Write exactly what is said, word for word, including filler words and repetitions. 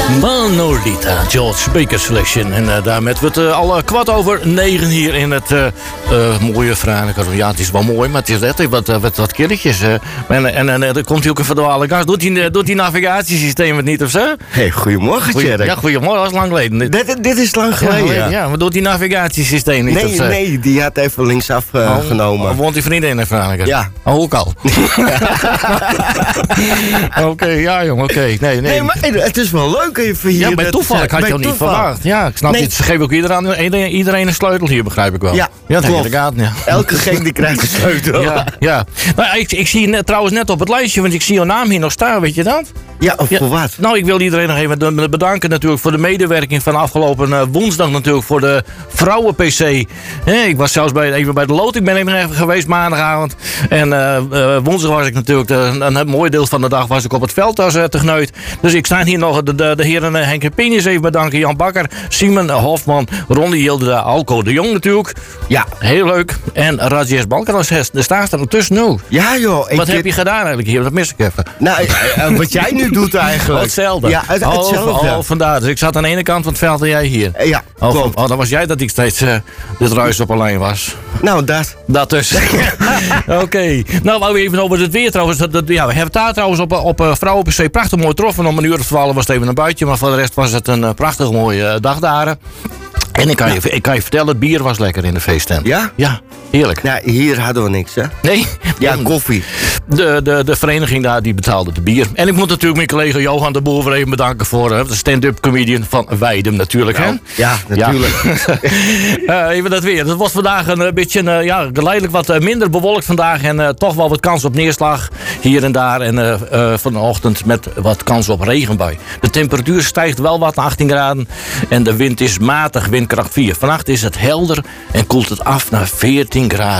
Manolita, George Baker Selection. En uh, daarmee wordt het uh, al uh, kwart over negen hier in het uh, uh, mooie Franeker. Ja, het is wel mooi, maar het is net wat, uh, wat, wat killetjes. Uh. En, en, en er komt hier ook een verdwalen gast. Doet die, doet die navigatiesysteem het niet of zo? Hey, goedemorgen, Tjerk. Ja, goedemorgen, dat is lang geleden. Dit, dit is lang geleden, ja. Ja, ja, maar doet die navigatiesysteem niet nee, of zo? Nee, die had even linksaf uh, oh, genomen. Oh, woont die vriendin in de Franeker? Ja. Oh, ook al. Oké, okay, ja jongen, oké. Okay. Nee, nee. Nee, maar het is wel leuk even hier. Ja, bij toeval, ik had je ook niet verwacht. Ja, ik snap nee. niet. Ze geven ook iedereen, iedereen, iedereen een sleutel hier, begrijp ik wel. Ja, ja dat de gaten, ja. Elke gek die krijgt een sleutel. Ja, ja. Nou, ik, ik zie net, trouwens net op het lijstje, want ik zie jouw naam hier nog staan, weet je dat? Ja, of ja, voor wat? Nou, ik wil iedereen nog even bedanken natuurlijk voor de medewerking van afgelopen uh, woensdag natuurlijk voor de vrouwen-P C. He, ik was zelfs bij, even bij de loting, ben ik nog even geweest maandagavond. En uh, uh, woensdag was ik natuurlijk, de, een, een mooi deel van de dag was ik op het veld als uh, tegneut. Dus ik sta hier nog de, de, de heren uh, Henk en Pinjes even bedanken. Jan Bakker, Simon Hofman, Ronnie Hilde, Alco de Jong natuurlijk. Ja, heel leuk. En Rajesh Balkaras, de staat er tussen nu. Ja joh. Wat heb je gedaan eigenlijk hier? Dat mis ik even. Nou, uh, wat jij nu doet eigenlijk. Oh, hetzelfde. Ja, het, hetzelfde. Oh, oh, vandaar. Dus ik zat aan de ene kant van het veld en jij hier. Ja, oh, klopt. Oh, dan was jij dat ik steeds uh, dit ruis op alleen was. Nou, dat. Dat dus. Oké. Okay. Nou, wou even over het weer trouwens. Dat, dat, ja, we hebben daar trouwens op, op uh, Vrouwen-P C prachtig mooi getroffen. Om een uur of twaalf was het even een buitje. Maar voor de rest was het een uh, prachtig mooie uh, dag daar. En ik kan, je, ik kan je vertellen, het bier was lekker in de feesttent. Ja? Ja, heerlijk. Nou, hier hadden we niks, hè? Nee? Ja, koffie. De, de, de vereniging daar, die betaalde de bier. En ik moet natuurlijk mijn collega Johan de Boer even bedanken voor uh, de stand-up comedian van Weidem natuurlijk, nou, hè? Ja, natuurlijk. Ja. uh, even dat weer. Het was vandaag een uh, beetje, uh, ja, geleidelijk wat uh, minder bewolkt vandaag. En uh, toch wel wat kans op neerslag hier en daar. En uh, uh, vanochtend met wat kans op regenbui. De temperatuur stijgt wel wat naar achttien graden. En de wind is matig, windkracht vier. Vannacht is het helder en koelt het af naar veertien graden.